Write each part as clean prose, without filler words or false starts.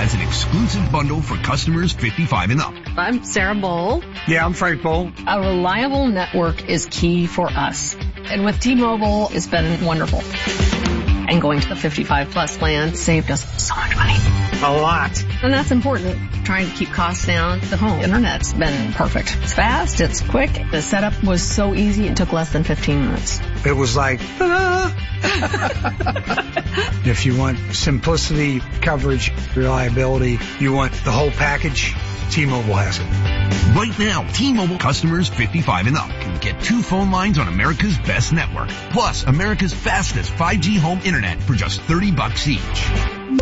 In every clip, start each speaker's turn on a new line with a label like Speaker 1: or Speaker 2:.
Speaker 1: has an exclusive bundle for customers 55 and up.
Speaker 2: I'm Sarah Bowl.
Speaker 3: Yeah, I'm Frank Bowl.
Speaker 2: A reliable network is key for us. And with T-Mobile, it's been wonderful. And going to the 55 plus plan saved us so much money.
Speaker 3: A lot.
Speaker 2: And that's important. Trying to keep costs down. The home internet's been perfect. It's fast, it's quick. The setup was so easy, it took less than 15 minutes.
Speaker 3: It was like, If you want simplicity, coverage, reliability, you want the whole package, T-Mobile has it.
Speaker 1: Right now, T-Mobile customers 55 and up can get 2 phone lines on America's best network, plus America's fastest 5G home internet for just $30 each.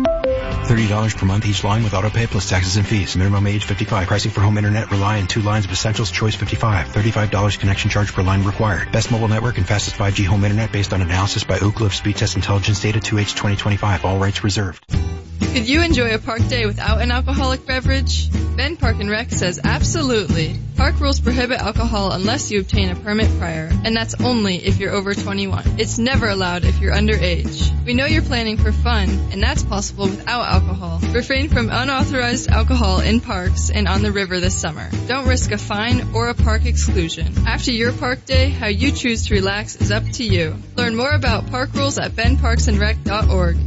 Speaker 4: $30 per month each line with autopay plus taxes and fees. Minimum age 55. Pricing for home internet rely on 2 lines of Essentials Choice 55. $35 connection charge per line required. Best mobile network and fastest 5G home internet based on analysis by Oak Cliff Speed Test Intelligence Data 2H 2025. All rights reserved.
Speaker 5: Could you enjoy a park day without an alcoholic beverage? Ben Park and Rec says absolutely. Park rules prohibit alcohol unless you obtain a permit prior, and that's only if you're over 21. It's never allowed if you're underage. We know you're planning for fun, and that's possible without alcohol. Refrain from unauthorized alcohol in parks and on the river this summer. Don't risk a fine or a park exclusion. After your park day, how you choose to relax is up to you. Learn more about park rules at benparksandrec.org.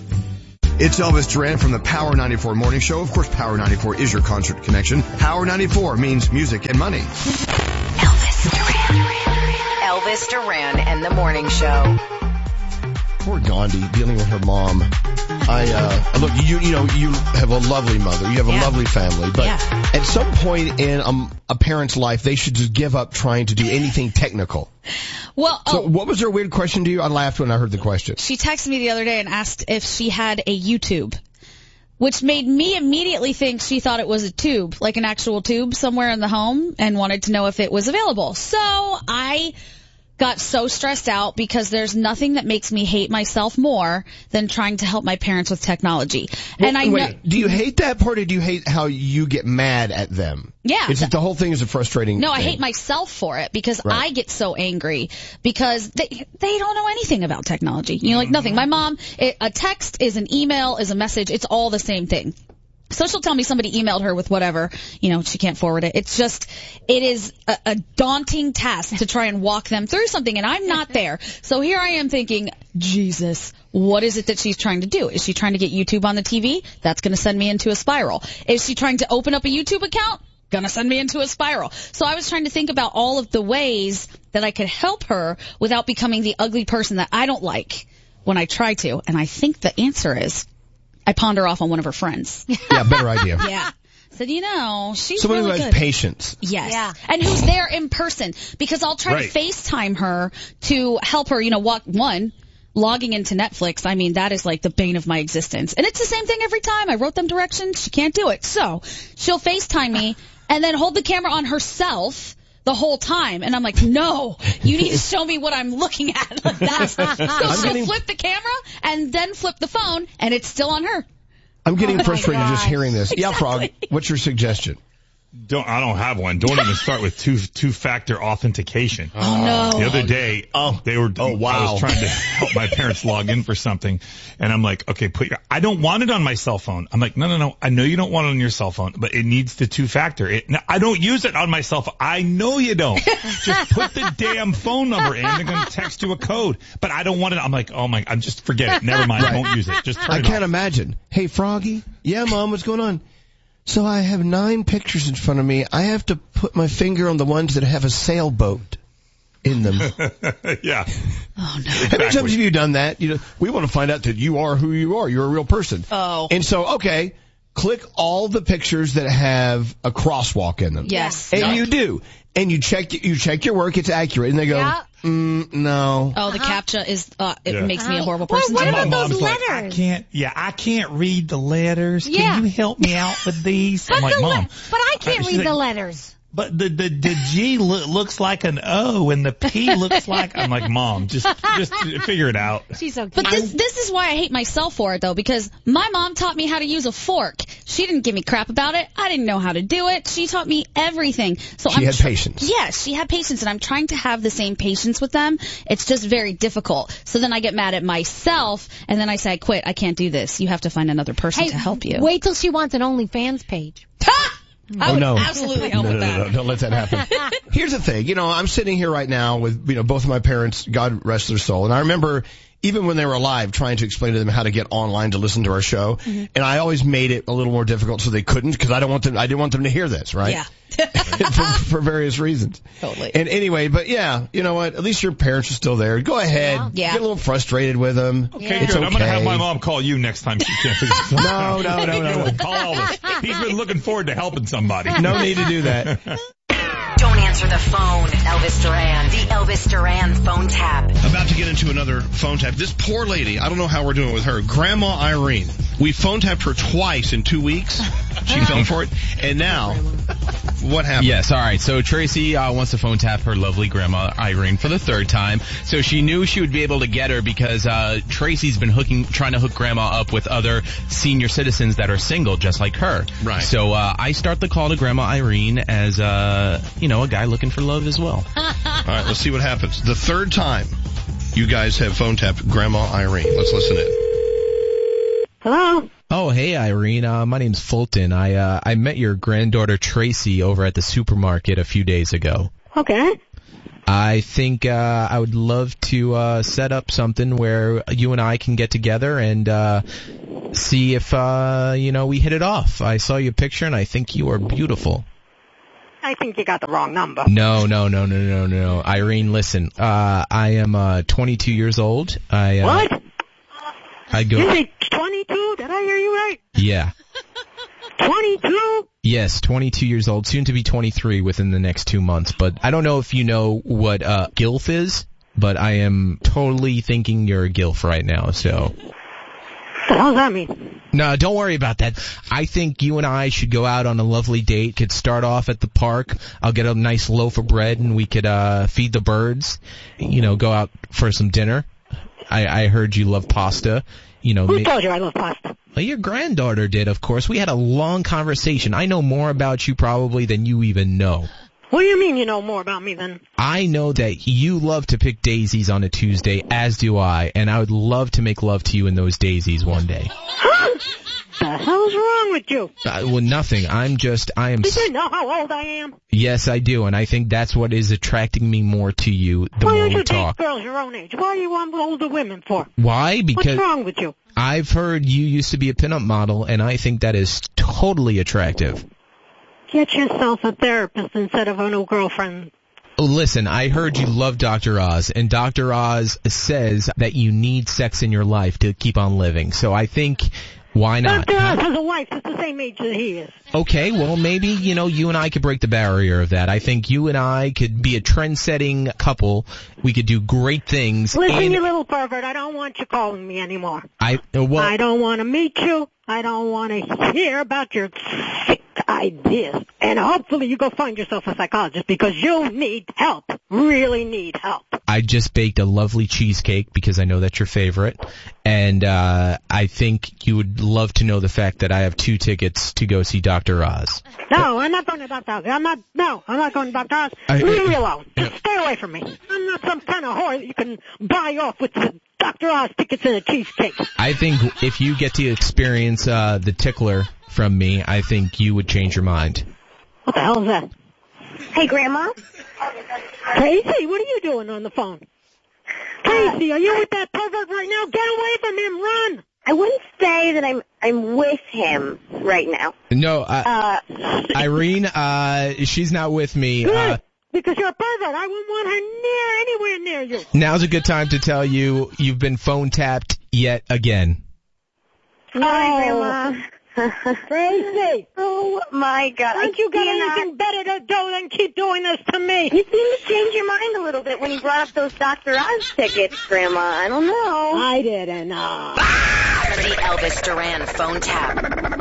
Speaker 6: It's Elvis Duran from the Power 94 Morning Show. Of course, Power 94 is your concert connection. Power 94 means music and money.
Speaker 7: Elvis Duran. Elvis Duran and the Morning Show.
Speaker 6: Poor Gandhi dealing with her mom. Look, you have a lovely mother. You have a lovely family. But at some point in a parent's life, they should just give up trying to do anything technical.
Speaker 8: Well,
Speaker 6: so what was her weird question to you? I laughed when I heard the question.
Speaker 8: She texted me the other day and asked if she had a YouTube, which made me immediately think she thought it was a tube, like an actual tube somewhere in the home, and wanted to know if it was available. So I got so stressed out because there's nothing that makes me hate myself more than trying to help my parents with technology.
Speaker 6: Well, and do you hate that part, or do you hate how you get mad at them?
Speaker 8: Yeah.
Speaker 6: It's the whole thing is a frustrating
Speaker 8: No,
Speaker 6: thing.
Speaker 8: I hate myself for it because I get so angry because they don't know anything about technology. You know, like nothing. My mom, a text is an email, is a message. It's all the same thing. So she'll tell me somebody emailed her with whatever, she can't forward it. It is a daunting task to try and walk them through something, and I'm not there. So here I am thinking, Jesus, what is it that she's trying to do? Is she trying to get YouTube on the TV? That's going to send me into a spiral. Is she trying to open up a YouTube account? Gonna send me into a spiral. So I was trying to think about all of the ways that I could help her without becoming the ugly person that I don't like when I try to. And I think the answer is I pawned her off on one of her friends.
Speaker 6: Yeah, better idea.
Speaker 8: Yeah. Said, she's
Speaker 6: somebody
Speaker 8: really
Speaker 6: who has
Speaker 8: good.
Speaker 6: patience.
Speaker 8: Yes. Yeah. And who's there in person. Because I'll try to FaceTime her to help her, logging into Netflix. I mean, that is like the bane of my existence. And it's the same thing every time. I wrote them directions. She can't do it. So she'll FaceTime me and then hold the camera on herself the whole time. And I'm like, no, you need to show me what I'm looking at. Like that's, so she'll flip the camera and then flip the phone, and it's still on her.
Speaker 6: I'm getting frustrated just hearing this. Exactly. Yeah, Frog, what's your suggestion?
Speaker 9: I don't have one. Don't even start with two-factor authentication.
Speaker 8: Oh, no.
Speaker 9: The other day, I was trying to help my parents log in for something, and I'm like, okay, I don't want it on my cell phone. I'm like, no. I know you don't want it on your cell phone, but it needs the two-factor. I don't use it on my cell phone. I know you don't. Just put the damn phone number in. They're going to text you a code, but I don't want it. I'm like, oh my, just forget it. Never mind. I won't use it. Just turn it off.
Speaker 6: I can't imagine. Hey, Froggy. Yeah, Mom, what's going on? So I have 9 pictures in front of me. I have to put my finger on the ones that have a sailboat in them.
Speaker 9: Yeah.
Speaker 8: Oh, no.
Speaker 6: Exactly. How many times have you done that? We want to find out that you are who you are. You're a real person.
Speaker 8: Oh.
Speaker 6: And so, click all the pictures that have a crosswalk in them.
Speaker 8: Yes.
Speaker 6: And you do. And you check your work. It's accurate. And they go, no.
Speaker 8: Oh, the CAPTCHA is, makes me a horrible person.
Speaker 10: What about
Speaker 9: My
Speaker 10: those
Speaker 9: mom's
Speaker 10: letters?
Speaker 9: Like, I can't read the letters. Can you help me out with these? I'm like, Mom.
Speaker 10: But I can't read the letters.
Speaker 9: But the G looks like an O and the P looks like, I'm like, Mom, just figure it out.
Speaker 10: She's so cute.
Speaker 8: But this is why I hate myself for it though, because my mom taught me how to use a fork. She didn't give me crap about it. I didn't know how to do it. She taught me everything. So
Speaker 6: she had patience.
Speaker 8: Yes, she had patience, and I'm trying to have the same patience with them. It's just very difficult. So then I get mad at myself, and then I say, I quit. I can't do this. You have to find another person to help you.
Speaker 10: Wait till she wants an OnlyFans page.
Speaker 8: I would absolutely help with that.
Speaker 6: No, don't let that happen. Here's the thing. I'm sitting here right now with, both of my parents, God rest their soul. And I remember even when they were alive trying to explain to them how to get online to listen to our show. Mm-hmm. And I always made it a little more difficult so they couldn't, because I didn't want them to hear this, right?
Speaker 8: Yeah.
Speaker 6: for various reasons.
Speaker 8: Totally.
Speaker 6: And anyway, but yeah, you know what? At least your parents are still there. Go ahead.
Speaker 8: Yeah.
Speaker 6: Get a little frustrated with them.
Speaker 9: Okay, good. I'm going to have my mom call you next time she can't figure this out.
Speaker 6: No.
Speaker 9: Call Elvis. He's been looking forward to helping somebody.
Speaker 6: No need to do that.
Speaker 7: Don't answer the phone. Elvis Duran. The Elvis Duran phone tap.
Speaker 6: About to get into another phone tap. This poor lady, I don't know how we're doing with her. Grandma Irene. We phone tapped her twice in 2 weeks. She fell for it. And now, what happened?
Speaker 11: Yes, all right. So Tracy wants to phone tap her lovely Grandma Irene for the third time. So she knew she would be able to get her because Tracy's been trying to hook Grandma up with other senior citizens that are single, just like her.
Speaker 6: Right.
Speaker 11: So I start the call to Grandma Irene as, a guy looking for love as well.
Speaker 6: All right, let's see what happens. The third time you guys have phone tapped Grandma Irene. Let's listen in.
Speaker 10: Hello?
Speaker 11: Oh, hey, Irene. My name's Fulton. I met your granddaughter Tracy over at the supermarket a few days ago.
Speaker 10: Okay.
Speaker 11: I think I would love to set up something where you and I can get together and see if, we hit it off. I saw your picture, and I think you are beautiful.
Speaker 10: I think you got the wrong number.
Speaker 11: No. Irene, listen. I am 22 years old.
Speaker 10: What?
Speaker 11: You
Speaker 10: say 22? Did I hear you right?
Speaker 11: Yeah.
Speaker 10: 22?
Speaker 11: Yes, 22 years old. Soon to be 23 within the next 2 months. But I don't know if you know what GILF is, but I am totally thinking you're a GILF right now, so...
Speaker 10: What the hell does that mean?
Speaker 11: No, don't worry about that. I think you and I should go out on a lovely date. Could start off at the park. I'll get a nice loaf of bread, and we could feed the birds. Go out for some dinner. I heard you love pasta.
Speaker 10: Who told you I love pasta?
Speaker 11: Well, your granddaughter did, of course. We had a long conversation. I know more about you probably than you even know.
Speaker 10: What do you mean you know more about me then?
Speaker 11: I know that you love to pick daisies on a Tuesday, as do I, and I would love to make love to you in those daisies one day.
Speaker 10: Huh? The hell's wrong with you?
Speaker 11: Well, nothing. I am...
Speaker 10: Do you know how old I am?
Speaker 11: Yes, I do, and I think that's what is attracting me more to you the more we talk.
Speaker 10: Why don't you date girls your own age? Why are you on older women for?
Speaker 11: Why? Because...
Speaker 10: What's wrong with you?
Speaker 11: I've heard you used to be a pinup model, and I think that is totally attractive.
Speaker 10: Get yourself a therapist instead of a new girlfriend.
Speaker 11: Listen, I heard you love Dr. Oz, and Dr. Oz says that you need sex in your life to keep on living. So I think, why not?
Speaker 10: Dr. Oz has a wife that's the same age that he is.
Speaker 11: Okay, well, maybe, you and I could break the barrier of that. I think you and I could be a trend-setting couple. We could do great things.
Speaker 10: Listen, you little pervert, I don't want you calling me anymore.
Speaker 11: I don't
Speaker 10: want to meet you. I don't want to hear about your sick ideas. And hopefully you go find yourself a psychologist because you need help. Really need help.
Speaker 11: I just baked a lovely cheesecake because I know that's your favorite. And I think you would love to know the fact that I have 2 tickets to go see Dr. Oz.
Speaker 10: No, I'm not going to Dr. Oz. I'm not going to Dr. Oz. Leave me alone. Just stay away from me. I'm not some kind of whore that you can buy off with the Dr. Oz tickets and a cheesecake.
Speaker 11: I think if you get to experience the tickler from me, I think you would change your mind.
Speaker 10: What the hell is that?
Speaker 12: Hey, Grandma.
Speaker 10: Tracy, what are you doing on the phone? Tracy, are you with that pervert right now? Get away from him, run!
Speaker 12: I wouldn't say that I'm with him right now.
Speaker 11: No, Irene, she's not with me.
Speaker 10: Good, because you're a pervert. I wouldn't want her anywhere near you.
Speaker 11: Now's a good time to tell you you've been phone tapped yet again.
Speaker 12: Hi, Grandma.
Speaker 10: Tracy!
Speaker 12: Oh, my God.
Speaker 10: Haven't you got anything better to do than keep doing this to me?
Speaker 12: You seem to change your mind a little bit when you brought up those Dr. Oz tickets, Grandma. I don't know.
Speaker 10: I didn't know.
Speaker 7: The Elvis Duran phone tap.